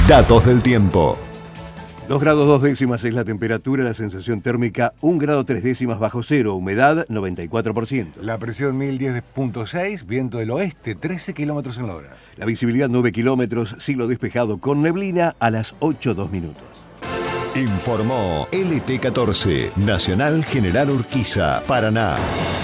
Datos del tiempo. 2 grados 2 décimas es la temperatura, la sensación térmica 1 grado 3 décimas bajo cero, humedad 94%. La presión 1010.6, viento del oeste 13 kilómetros en la hora. La visibilidad 9 kilómetros, cielo despejado con neblina a las 8:02 minutos. Informó LT14, Nacional General Urquiza, Paraná.